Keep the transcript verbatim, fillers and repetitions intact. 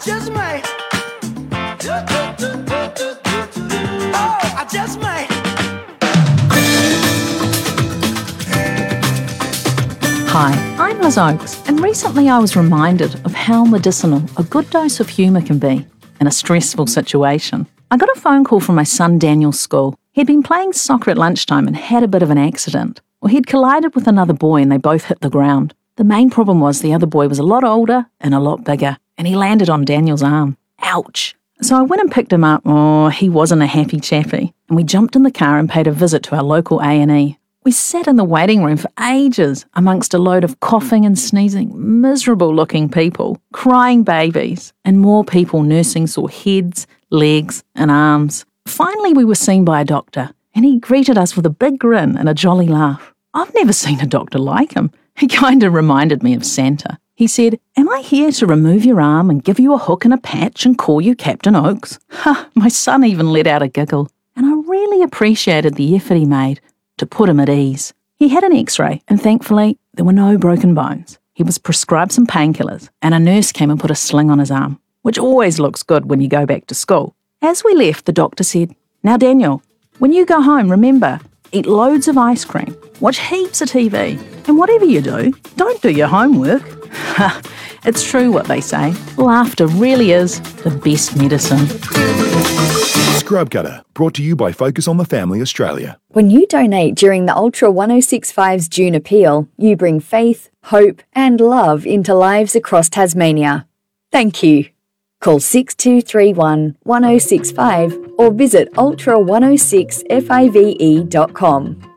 just might. Oh, I just might. Hi, I'm Liz Oakes, and recently I was reminded of how medicinal a good dose of humour can be in a stressful situation. I got a phone call from my son Daniel's school. He'd been playing soccer at lunchtime and had a bit of an accident. Well, he'd collided with another boy and they both hit the ground. The main problem was the other boy was a lot older and a lot bigger, and he landed on Daniel's arm. Ouch! So I went and picked him up. Oh, he wasn't a happy chappy. And we jumped in the car and paid a visit to our local A and E. We sat in the waiting room for ages amongst a load of coughing and sneezing, miserable-looking people, crying babies, and more people nursing sore heads, legs, and arms. Finally, we were seen by a doctor, and he greeted us with a big grin and a jolly laugh. I've never seen a doctor like him. He kind of reminded me of Santa. He said, "Am I here to remove your arm and give you a hook and a patch and call you Captain Oakes?" Ha! My son even let out a giggle, and I really appreciated the effort he made to put him at ease. He had an x-ray, and thankfully, there were no broken bones. He was prescribed some painkillers, and a nurse came and put a sling on his arm, which always looks good when you go back to school. As we left, the doctor said, "Now, Daniel, when you go home, remember, eat loads of ice cream, watch heaps of T V, and whatever you do, don't do your homework." Ha! It's true what they say. Laughter really is the best medicine. Scrub Gutter, brought to you by Focus on the Family Australia. When you donate during the Ultra one oh six point five's June appeal, you bring faith, hope and love into lives across Tasmania. Thank you. Call six two three one, one oh six five or visit ultra one oh six five dot com.